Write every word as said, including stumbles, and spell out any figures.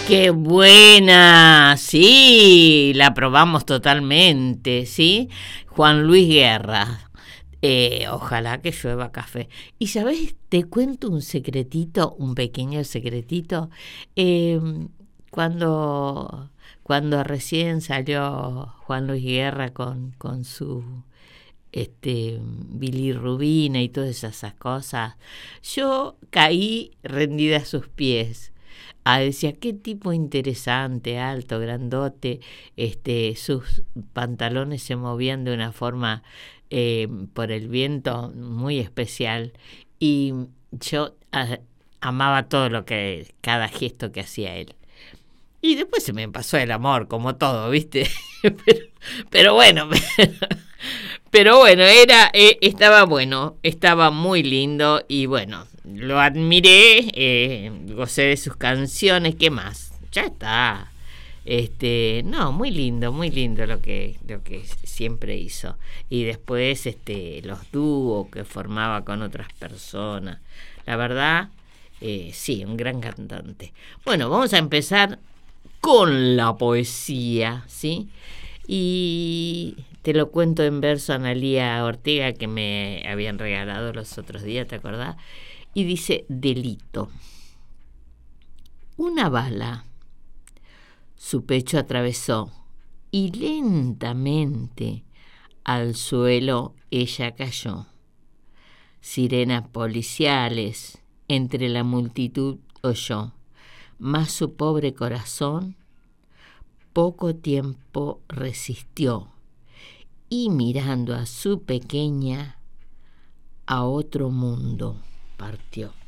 ¡Qué buena! Sí, la probamos totalmente, ¿sí? Juan Luis Guerra. Eh, ojalá que llueva café. Y sabes, te cuento un secretito, un pequeño secretito. Eh, cuando, cuando recién salió Juan Luis Guerra con, con su este bilirrubina y todas esas cosas, yo caí rendida a sus pies. Ah, decía, qué tipo interesante, alto, grandote, este, sus pantalones se movían de una forma eh, por el viento muy especial y yo a, amaba todo lo que, cada gesto que hacía él. Y después se me pasó el amor, como todo, ¿viste? pero, pero bueno, pero bueno, era, eh, estaba bueno, estaba muy lindo y bueno, lo admiré, eh, gocé de sus canciones, ¿qué más? Ya está. Este, no, muy lindo, muy lindo lo que, lo que siempre hizo. Y después, este, los dúos que formaba con otras personas. La verdad, eh, sí, un gran cantante. Bueno, vamos a empezar con la poesía, ¿sí? Y te lo cuento en verso a Analía Ortega, que me habían regalado los otros días, ¿te acordás? Y dice, delito. Una bala su pecho atravesó y lentamente al suelo ella cayó. Sirenas policiales entre la multitud oyó, mas su pobre corazón poco tiempo resistió y mirando a su pequeña a otro mundo partió.